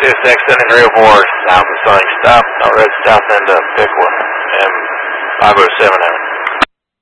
CSX sending real board, now the sign stop, not red south end of Pickle and 507 Avenue.